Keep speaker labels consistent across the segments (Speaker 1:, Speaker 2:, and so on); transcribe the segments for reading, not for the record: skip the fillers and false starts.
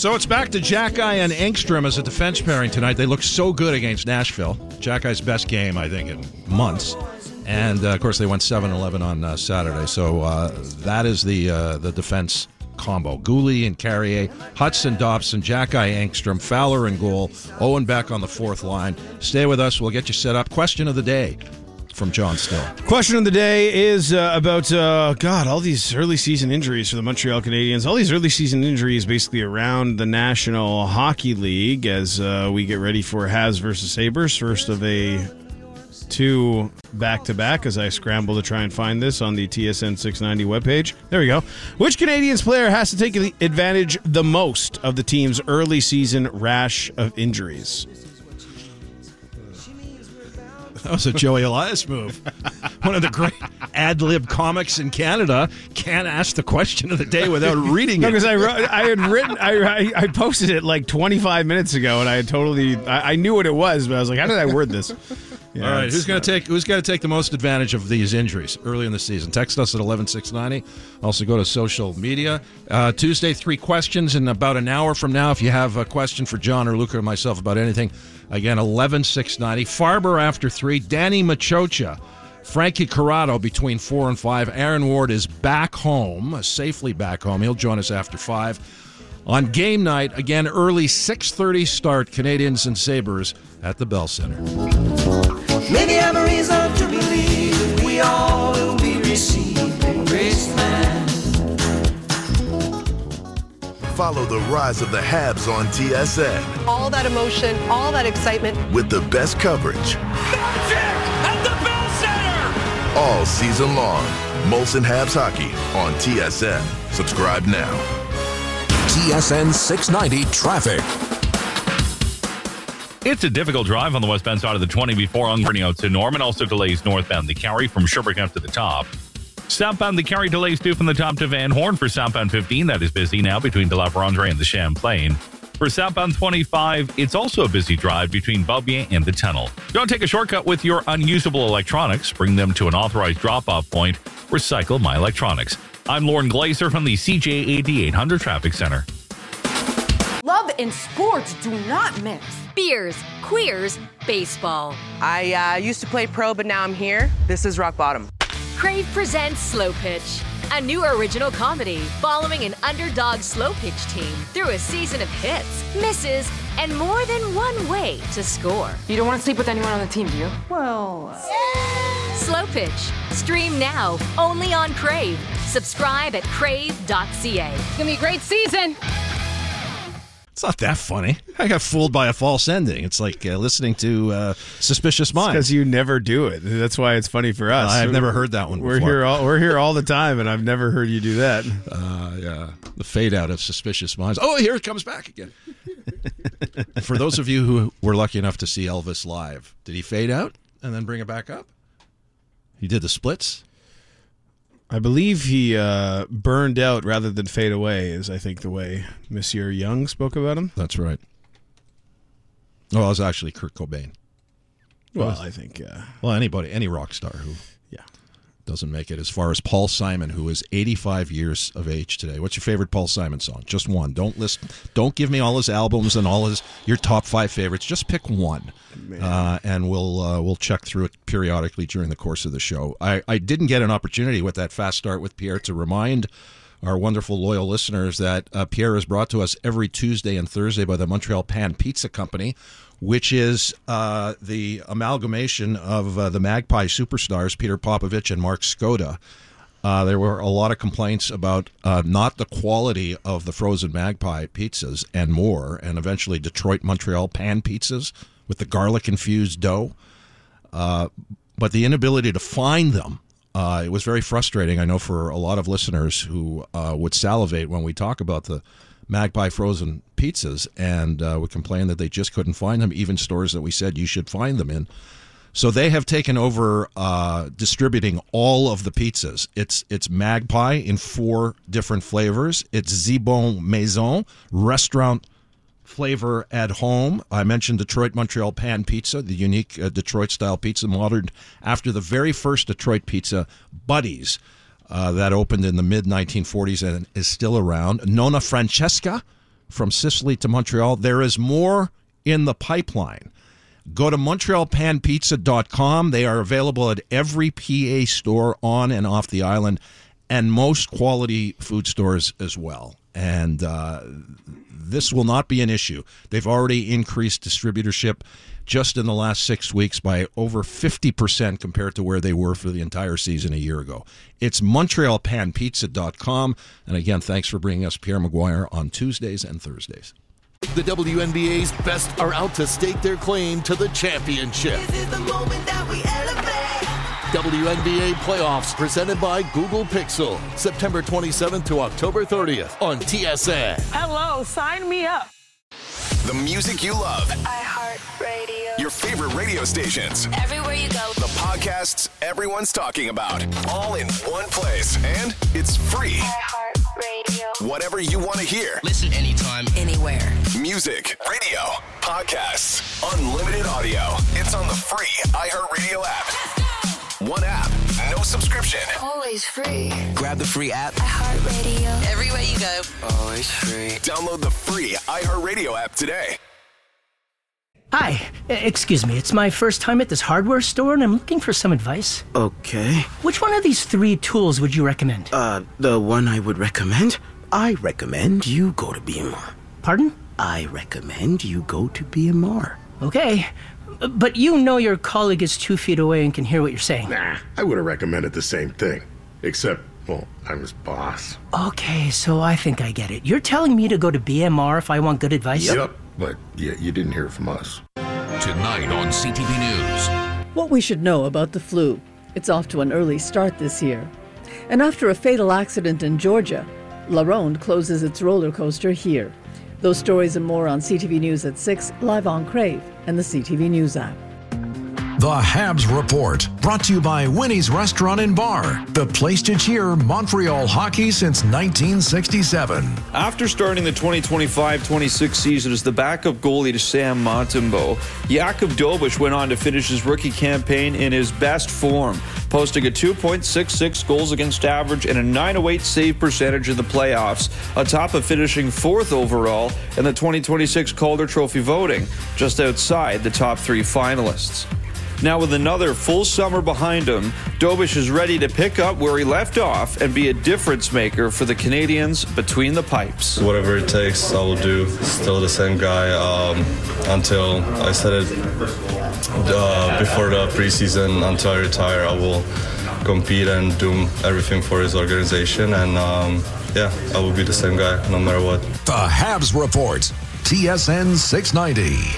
Speaker 1: So it's back to Jackeye and Engstrom as a defense pairing tonight. They look so good against Nashville. Jackeye's best game, I think, in months. And, of course, they went 7-11 on Saturday. So that is the defense combo. Gooley and Carrier, Hudson, Dobson, Jackeye, Engstrom, Fowler in goal, Owen Beck on the fourth line. Stay with us. We'll get you set up. Question of the day from John Still.
Speaker 2: Question of the day is about, all these early season injuries for the Montreal Canadiens. All these early season injuries basically around the National Hockey League as we get ready for Habs versus Sabres. First of a two back-to-back as I scramble to try and find this on the TSN 690 webpage. There we go. Which Canadiens player has to take advantage the most of the team's early season rash of injuries?
Speaker 1: That was a Joey Elias move. One of the great ad-lib comics in Canada can't ask the question of the day without reading it.
Speaker 2: Because I posted it like 25 minutes ago, and I knew what it was, but I was like, how did I word this? Yeah,
Speaker 1: all right, who's going to take the most advantage of these injuries early in the season? Text us at 11690. Also go to social media. Tuesday, 3 questions in about an hour from now. If you have a question for John or Luca or myself about anything, again, 11690. Farber after 3. Danny Machocha. Frankie Corrado between 4 and 5. Aaron Ward is back home, safely back home. He'll join us after 5. On game night, again, early 6:30 start, Canadiens and Sabres at the Bell Center.
Speaker 3: Maybe I have a reason to believe we all will be receiving grace, man.
Speaker 4: Follow the rise of the Habs on TSN.
Speaker 5: All that emotion, all that excitement.
Speaker 4: With the best coverage.
Speaker 3: Magic at the Bell Center!
Speaker 4: All season long. Molson Habs Hockey on TSN. Subscribe now.
Speaker 6: TSN 690 Traffic.
Speaker 7: It's a difficult drive on the westbound side of the 20 before turning out to Norman. Also delays northbound the Carry from Sherbrooke up to the top. Southbound the Carry delays due from the top to Van Horn. For southbound 15, that is busy now between De La Vérendrye and the Champlain. For southbound 25, it's also a busy drive between Beaubien and the Tunnel. Don't take a shortcut with your unusable electronics. Bring them to an authorized drop-off point. Recycle My Electronics. I'm Lauren Glazer from the CJAD 800 Traffic Center.
Speaker 8: Love and sports do not mix.
Speaker 9: Beers, queers, baseball.
Speaker 5: I used to play pro, but now I'm here. This is rock bottom.
Speaker 9: Crave presents Slow Pitch, a new original comedy following an underdog slow pitch team through a season of hits, misses, and more than one way to score.
Speaker 8: You don't want to sleep with anyone on the team, do you?
Speaker 5: Well,
Speaker 9: Slow Pitch. Stream now, only on Crave. Subscribe at crave.ca.
Speaker 8: It's going to be a great season.
Speaker 1: It's not that funny. I got fooled by a false ending. It's like listening to Suspicious Minds.
Speaker 2: Because you never do it. That's why it's funny for us.
Speaker 1: I've never heard that one before.
Speaker 2: We're here all the time, and I've never heard you do that.
Speaker 1: Yeah, the fade out of Suspicious Minds. Oh, here it comes back again. For those of you who were lucky enough to see Elvis live, did he fade out and then bring it back up? He did the splits?
Speaker 2: I believe he burned out rather than fade away is, I think, the way Monsieur Young spoke about him.
Speaker 1: That's right. Well, it was actually Kurt Cobain.
Speaker 2: Well, I think...
Speaker 1: Well, any rock star who doesn't make it. As far as Paul Simon, who is 85 years of age today. What's your favorite Paul Simon song? Just one. Don't give me all his albums and all your top 5 favorites. Just pick one, and we'll check through it periodically during the course of the show. I didn't get an opportunity with that fast start with Pierre to remind our wonderful loyal listeners that Pierre is brought to us every Tuesday and Thursday by the Montreal Pan Pizza Company, which is the amalgamation of the Magpie superstars, Peter Popovich and Mark Skoda. There were a lot of complaints about not the quality of the frozen Magpie pizzas and more, and eventually Detroit-Montreal Pan pizzas with the garlic-infused dough. But the inability to find them, it was very frustrating, I know, for a lot of listeners who would salivate when we talk about the Magpie frozen pizzas, and would complain that they just couldn't find them, even stores that we said you should find them in. So they have taken over distributing all of the pizzas. It's Magpie in 4 different flavors. It's Zibon Maison, restaurant flavor at home. I mentioned Detroit Montreal Pan Pizza, the unique Detroit-style pizza modeled after the very first Detroit pizza, Buddy's. That opened in the mid-1940s and is still around. Nonna Francesca, from Sicily to Montreal. There is more in the pipeline. Go to MontrealPanPizza.com. They are available at every PA store on and off the island, and most quality food stores as well. And this will not be an issue. They've already increased distributorship just in the last 6 weeks by over 50% compared to where they were for the entire season a year ago. It's MontrealPanPizza.com. And again, thanks for bringing us Pierre Maguire on Tuesdays and Thursdays.
Speaker 10: The WNBA's best are out to stake their claim to the championship.
Speaker 3: This is the moment that we elevate.
Speaker 10: WNBA playoffs presented by Google Pixel. September 27th to October 30th on TSN.
Speaker 5: Hello, sign me up.
Speaker 11: The music you love.
Speaker 12: iHeartRadio.
Speaker 11: Your favorite radio stations.
Speaker 12: Everywhere you go.
Speaker 11: The podcasts everyone's talking about. All in one place. And it's free.
Speaker 12: iHeartRadio.
Speaker 11: Whatever you want to hear.
Speaker 13: Listen anytime, anywhere.
Speaker 11: Music, radio, podcasts, unlimited audio. It's on the free iHeartRadio app. One app, no subscription.
Speaker 12: Always free.
Speaker 13: Grab the free app.
Speaker 12: iHeartRadio.
Speaker 13: Everywhere you go.
Speaker 11: Always free. Download the free iHeartRadio app today.
Speaker 14: Hi, excuse me. It's my first time at this hardware store, and I'm looking for some advice.
Speaker 15: Okay.
Speaker 14: Which one of these 3 tools would you recommend?
Speaker 15: The one I would recommend? I recommend you go to BMR.
Speaker 14: Pardon?
Speaker 15: I recommend you go to BMR.
Speaker 14: Okay. But you know your colleague is 2 feet away and can hear what you're saying.
Speaker 16: Nah, I would have recommended the same thing. Except, well, I'm his boss.
Speaker 14: Okay, so I think I get it. You're telling me to go to BMR if I want good advice?
Speaker 16: Yep, but you didn't hear it from us.
Speaker 6: Tonight on CTV News.
Speaker 17: What we should know about the flu. It's off to an early start this year. And after a fatal accident in Georgia, La Ronde closes its roller coaster here. Those stories and more on CTV News at 6, live on Crave and the CTV News app.
Speaker 6: The Habs Report, brought to you by Winnie's Restaurant and Bar, the place to cheer Montreal hockey since 1967.
Speaker 18: After starting the 2025-26 season as the backup goalie to Sam Montembeault, Jakub Dobeš went on to finish his rookie campaign in his best form, posting a 2.66 goals against average and a 908 save percentage in the playoffs, atop of finishing 4th overall in the 2026 Calder Trophy voting, just outside the top 3 finalists. Now, with another full summer behind him, Dobeš is ready to pick up where he left off and be a difference maker for the Canadians between the pipes.
Speaker 19: Whatever it takes, I will do. Still the same guy until I said it before the preseason. Until I retire, I will compete and do everything for his organization. And I will be the same guy no matter what.
Speaker 6: The Habs Report, TSN 690.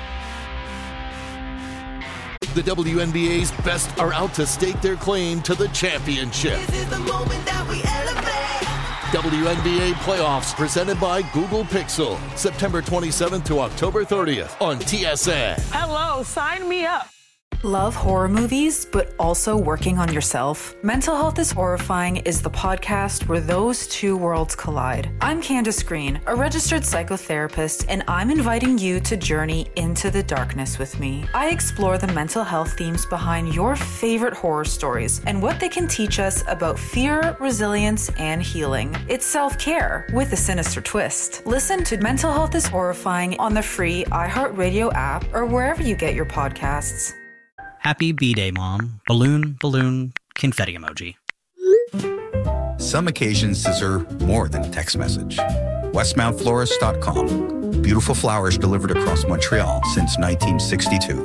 Speaker 10: The WNBA's best are out to stake their claim to the championship.
Speaker 3: This is the moment that we elevate.
Speaker 10: WNBA playoffs presented by Google Pixel. September 27th to October 30th on TSN.
Speaker 5: Hello, sign me up.
Speaker 20: Love horror movies, but also working on yourself? Mental Health is Horrifying is the podcast where those two worlds collide. I'm Candace Green, a registered psychotherapist, and I'm inviting you to journey into the darkness with me. I explore the mental health themes behind your favorite horror stories and what they can teach us about fear, resilience, and healing. It's self-care with a sinister twist. Listen to Mental Health is Horrifying on the free iHeartRadio app or wherever you get your podcasts.
Speaker 21: Happy B-Day, Mom. Balloon, balloon, confetti emoji.
Speaker 22: Some occasions deserve more than a text message. WestmountFlorist.com. Beautiful flowers delivered across Montreal since 1962.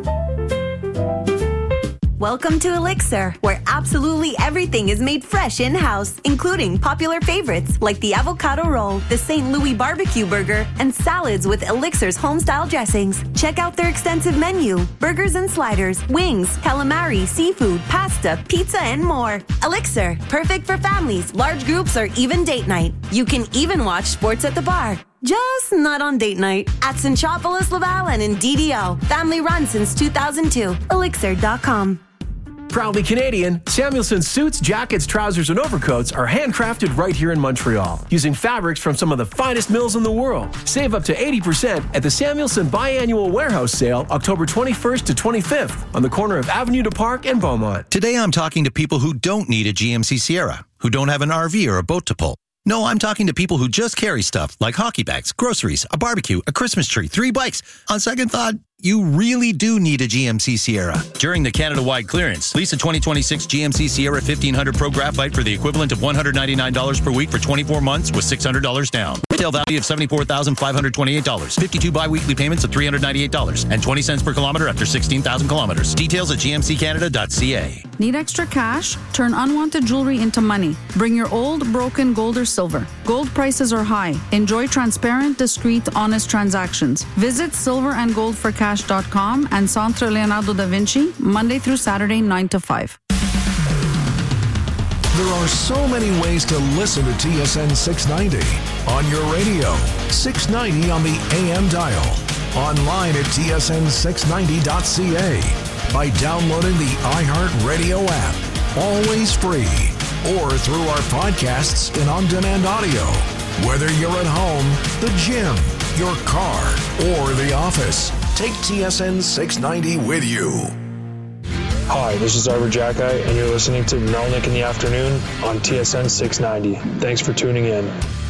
Speaker 23: Welcome to Elixir, where absolutely everything is made fresh in-house, including popular favorites like the avocado roll, the St. Louis barbecue burger, and salads with Elixir's home-style dressings. Check out their extensive menu: burgers and sliders, wings, calamari, seafood, pasta, pizza, and more. Elixir, perfect for families, large groups, or even date night. You can even watch sports at the bar. Just not on date night. At Centropolis, Laval, and in DDO. Family run since 2002. Elixir.com.
Speaker 24: Proudly Canadian, Samuelson suits, jackets, trousers, and overcoats are handcrafted right here in Montreal, using fabrics from some of the finest mills in the world. Save up to 80% at the Samuelson Biannual Warehouse Sale, October 21st to 25th, on the corner of Avenue du Parc and Beaumont.
Speaker 25: Today I'm talking to people who don't need a GMC Sierra, who don't have an RV or a boat to pull.
Speaker 4: No, I'm talking to people who just carry stuff like hockey bags, groceries, a barbecue, a Christmas tree, 3 bikes. On second thought, you really do need a GMC Sierra. During the Canada-wide clearance, lease a 2026 GMC Sierra 1500 Pro Graphite for the equivalent of $199 per week for 24 months with $600 down. Retail value of $74,528. 52 bi-weekly payments of $398 and 20 cents per kilometer after 16,000 kilometers. Details at gmccanada.ca.
Speaker 7: Need extra cash? Turn unwanted jewelry into money. Bring your old, broken gold or silver. Gold prices are high. Enjoy transparent, discreet, honest transactions. Visit silverandgoldforcash.com and Centre Leonardo da Vinci, Monday through Saturday, 9 to 5.
Speaker 6: There are so many ways to listen to TSN 690. On your radio, 690 on the AM dial. Online at tsn690.ca. By downloading the iHeartRadio app. Always free. Or through our podcasts and on-demand audio. Whether you're at home, the gym, your car, or the office, take TSN 690 with you.
Speaker 8: Hi, this is Arbor Jacki, and you're listening to Melnick in the Afternoon on TSN 690. Thanks for tuning in.